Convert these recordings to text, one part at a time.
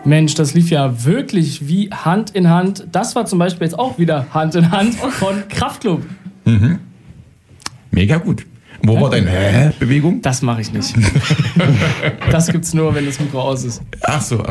Mensch, das lief ja wirklich wie Hand in Hand. Das war zum Beispiel jetzt auch wieder Hand in Hand von Kraftklub. Mhm. Mega gut. Wo war deine Bewegung? Das mache ich nicht. Das gibt's nur, wenn das Mikro aus ist. Ach so.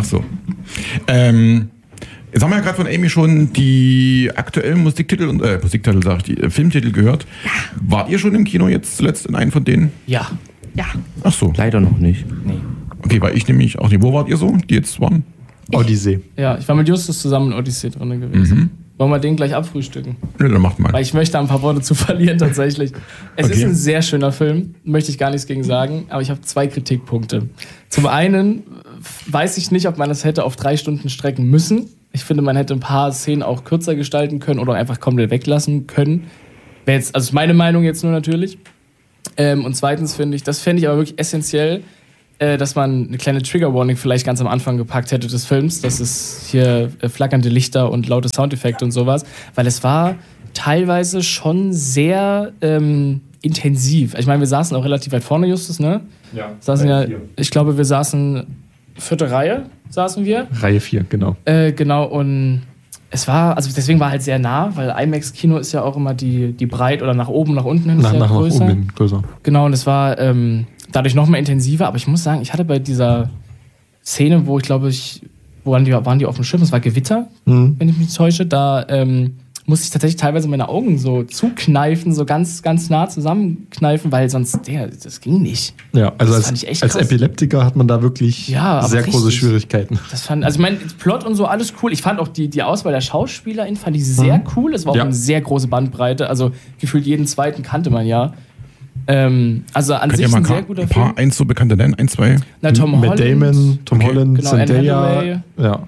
Jetzt haben wir ja gerade von Amy schon die aktuellen Filmtitel gehört. Ja. Wart ihr schon im Kino jetzt zuletzt in einem von denen? Ja. Ach so. Leider noch nicht. Nee. Okay, weil ich nämlich auch nicht. Wo wart ihr so, die jetzt waren? Odyssee. Ja, ich war mit Justus zusammen in Odyssee drin gewesen. Wollen wir den gleich abfrühstücken? Ja, dann macht mal. Weil ich möchte ein paar Worte zu verlieren tatsächlich. Es ist ein sehr schöner Film, möchte ich gar nichts gegen sagen, aber ich habe 2 Kritikpunkte. Zum einen weiß ich nicht, ob man das hätte auf 3 Stunden strecken müssen. Ich finde, man hätte ein paar Szenen auch kürzer gestalten können oder einfach komplett weglassen können. Wäre jetzt, also meine Meinung jetzt nur natürlich. Und zweitens fände ich aber wirklich essentiell, dass man eine kleine Trigger-Warning vielleicht ganz am Anfang gepackt hätte des Films. Das ist hier flackernde Lichter und laute Soundeffekte und sowas. Weil es war teilweise schon sehr intensiv. Ich meine, wir saßen auch relativ weit vorne, Justus, ne? Ja. Ich glaube, wir saßen 4. Reihe, saßen wir. Reihe 4, genau. Genau, und es war, also deswegen war halt sehr nah, weil IMAX-Kino ist ja auch immer die Breit oder nach oben, nach unten hin nach größer. Oben hin größer. Genau, und es war dadurch noch mal intensiver, aber ich muss sagen, ich hatte bei dieser Szene, wo waren die auf dem Schiff, es war Gewitter, wenn ich mich nicht täusche, da musste ich tatsächlich teilweise meine Augen so zukneifen, so ganz, ganz nah zusammenkneifen, weil sonst, das ging nicht. Ja, also das fand ich echt als krass. Epileptiker hat man da wirklich sehr große Schwierigkeiten. Also ich meine, Plot und so, alles cool. Ich fand auch die Auswahl der SchauspielerInnen fand ich sehr cool. Es war auch eine sehr große Bandbreite, also gefühlt jeden zweiten kannte man ja. Also an sich ein sehr guter Film. Eins so bekannte nennen, 1, 2. Na, Tom Holland. Matt Damon, Tom Holland, genau, Zendaya. Ja.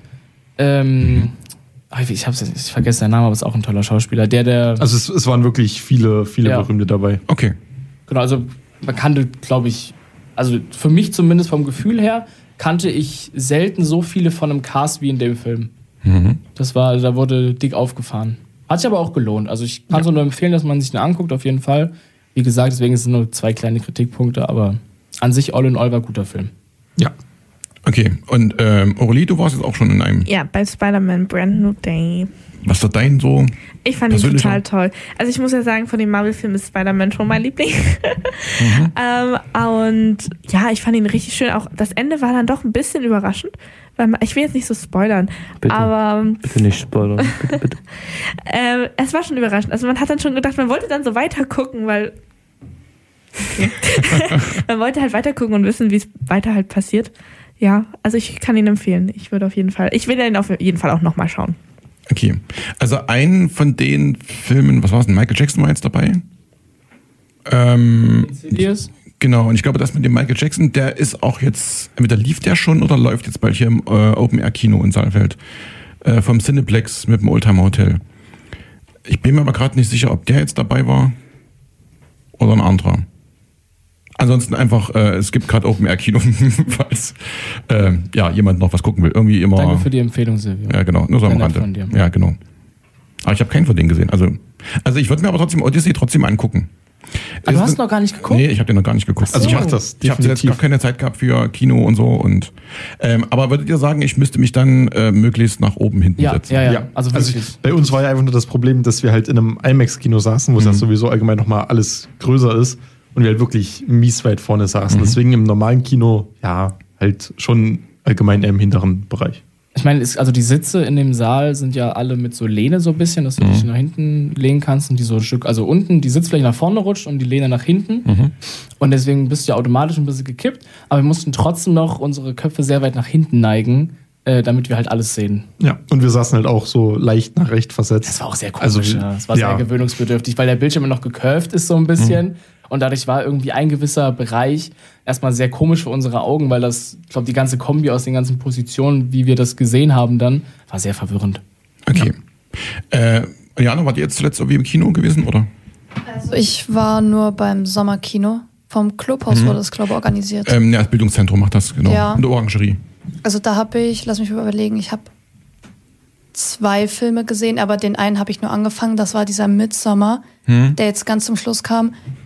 Ich vergesse seinen Namen, aber ist auch ein toller Schauspieler. Also es waren wirklich viele Berühmte dabei. Okay. Genau, also man kannte, glaube ich, also für mich zumindest vom Gefühl her, kannte ich selten so viele von einem Cast wie in dem Film. Da wurde dick aufgefahren. Hat sich aber auch gelohnt. Also ich kann es nur empfehlen, dass man sich den anguckt, auf jeden Fall. Wie gesagt, deswegen sind es nur 2 kleine Kritikpunkte, aber an sich all in all war ein guter Film. Ja. Okay, und Aurelie, du warst jetzt auch schon in einem... Ja, bei Spider-Man Brand New Day. Was war dein so... Ich fand ihn total toll. Also ich muss ja sagen, von den Marvel-Filmen ist Spider-Man schon mein Liebling. Und ja, ich fand ihn richtig schön. Auch das Ende war dann doch ein bisschen überraschend. Weil ich will jetzt nicht so spoilern. Bitte, aber bitte nicht spoilern. Bitte. Es war schon überraschend. Also man hat dann schon gedacht, man wollte dann so weiter gucken, weil... Okay. Man wollte halt weiter gucken und wissen, wie es weiter halt passiert. Ja, also ich kann ihn empfehlen. Ich will ihn auf jeden Fall auch nochmal schauen. Okay. Also einen von den Filmen, was war es denn? Michael Jackson war jetzt dabei? Genau, und ich glaube, das mit dem Michael Jackson, der ist auch jetzt, entweder lief der schon oder läuft jetzt bald hier im Open-Air-Kino in Saalfeld. Vom Cineplex mit dem Oldtimer Hotel. Ich bin mir aber gerade nicht sicher, ob der jetzt dabei war oder ein anderer. Ansonsten einfach, es gibt gerade Open-Air-Kino, falls jemand noch was gucken will. Irgendwie immer. Danke für die Empfehlung, Silvio. Ja, genau. Nur so am Rande. Ja, genau. Aber ich habe keinen von denen gesehen. Also ich würde mir aber trotzdem Odyssey angucken. Aber du hast noch gar nicht geguckt? Nee, ich habe den noch gar nicht geguckt. So. Also ich habe jetzt gar keine Zeit gehabt für Kino und so. Aber würdet ihr sagen, ich müsste mich dann möglichst nach oben hinten setzen? Ja. Also bei uns war ja einfach nur das Problem, dass wir halt in einem IMAX-Kino saßen, wo es ja sowieso allgemein nochmal alles größer ist. Und wir halt wirklich mies weit vorne saßen. Deswegen im normalen Kino, halt schon allgemein eher im hinteren Bereich. Ich meine, also die Sitze in dem Saal sind ja alle mit so Lehne so ein bisschen, dass du dich nach hinten lehnen kannst und die so ein Stück, also unten die Sitzfläche nach vorne rutscht und die Lehne nach hinten. Und deswegen bist du ja automatisch ein bisschen gekippt. Aber wir mussten trotzdem noch unsere Köpfe sehr weit nach hinten neigen, damit wir halt alles sehen. Ja, und wir saßen halt auch so leicht nach rechts versetzt. Das war auch sehr komisch. Das war sehr gewöhnungsbedürftig, weil der Bildschirm noch gecurved ist so ein bisschen. Und dadurch war irgendwie ein gewisser Bereich erstmal sehr komisch für unsere Augen, weil das, ich glaube, die ganze Kombi aus den ganzen Positionen, wie wir das gesehen haben dann, war sehr verwirrend. Okay. Jana, wart ihr jetzt zuletzt irgendwie im Kino gewesen, oder? Also ich war nur beim Sommerkino. Vom Clubhaus wurde das, glaube ich, organisiert. Das Bildungszentrum macht das, genau. Ja. Und der Orangerie. Also da habe ich, lass mich überlegen, ich habe 2 Filme gesehen, aber den einen habe ich nur angefangen. Das war dieser Midsommar, der jetzt ganz zum Schluss kam.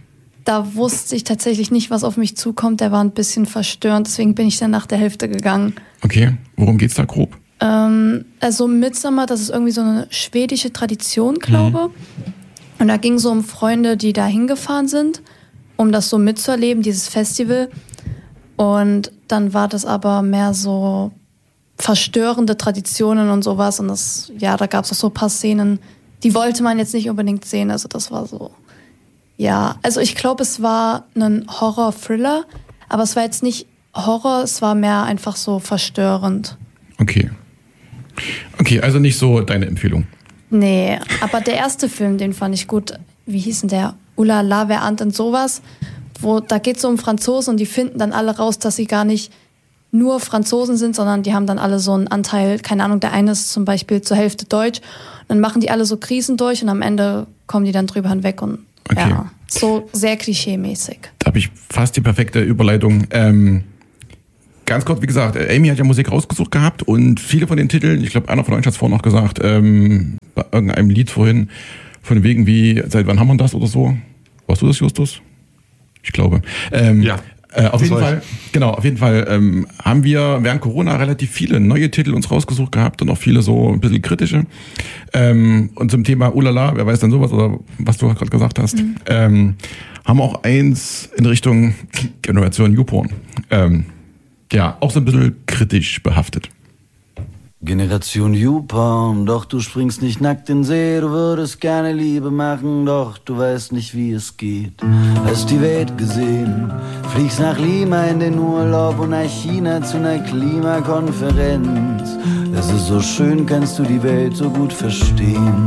da wusste ich tatsächlich nicht, was auf mich zukommt. Der war ein bisschen verstörend, deswegen bin ich dann nach der Hälfte gegangen. Okay, worum geht's da grob? Also Midsommar, das ist irgendwie so eine schwedische Tradition, glaube. Und da ging es so um Freunde, die da hingefahren sind, um das so mitzuerleben, dieses Festival. Und dann war das aber mehr so verstörende Traditionen und sowas. Und das, ja, da gab es auch so ein paar Szenen, die wollte man jetzt nicht unbedingt sehen. Also das war so, ja. Also ich glaube, es war ein Horror-Thriller, aber es war jetzt nicht Horror, es war mehr einfach so verstörend. Okay. Okay, also nicht so deine Empfehlung. Nee, aber der erste Film, den fand ich gut. Wie hieß denn der? Ulala, wer ahnt denn sowas? Da geht es so um Franzosen und die finden dann alle raus, dass sie gar nicht nur Franzosen sind, sondern die haben dann alle so einen Anteil, keine Ahnung, der eine ist zum Beispiel zur Hälfte Deutsch. Und dann machen die alle so Krisen durch und am Ende kommen die dann drüber hinweg und okay. Ja, so sehr klischee-mäßig. Da habe ich fast die perfekte Überleitung. Ganz kurz, wie gesagt, Amy hat ja Musik rausgesucht gehabt und viele von den Titeln, ich glaube, einer von euch hat es vorhin noch gesagt, bei irgendeinem Lied vorhin, von wegen wie, seit wann haben wir das oder so? Warst du das, Justus? Ich glaube. Ja. Auf jeden Fall haben wir während Corona relativ viele neue Titel uns rausgesucht gehabt und auch viele so ein bisschen kritische. Und zum Thema Ulala, wer weiß denn sowas oder was du gerade gesagt hast, haben wir auch eins in Richtung Generation Newborn. Ja, auch so ein bisschen kritisch behaftet. Generation YouPorn, doch du springst nicht nackt in den See, du würdest gerne Liebe machen, doch du weißt nicht, wie es geht. Hast die Welt gesehen, fliegst nach Lima in den Urlaub und nach China zu einer Klimakonferenz. Es ist so schön, kannst du die Welt so gut verstehen.